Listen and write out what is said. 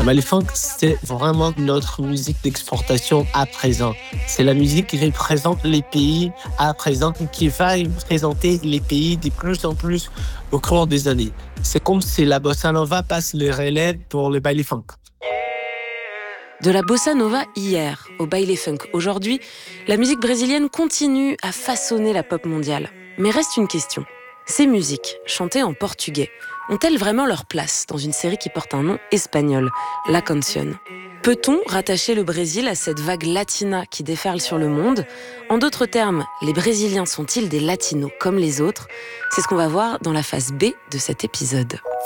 Le funk, c'est vraiment notre musique d'exportation à présent. C'est la musique qui représente les pays à présent, qui va représenter les pays de plus en plus au cours des années. C'est comme si la bossa nova passe le relais pour le baile funk. De la bossa nova hier au baile funk aujourd'hui, la musique brésilienne continue à façonner la pop mondiale. Mais reste une question. Ces musiques, chantées en portugais, ont-elles vraiment leur place dans une série qui porte un nom espagnol, La Canción? Peut-on rattacher le Brésil à cette vague latina qui déferle sur le monde? En d'autres termes, les Brésiliens sont-ils des latinos comme les autres? C'est ce qu'on va voir dans la phase B de cet épisode.